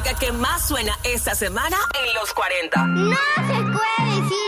música que más suena esta semana en los 40. No se puede decir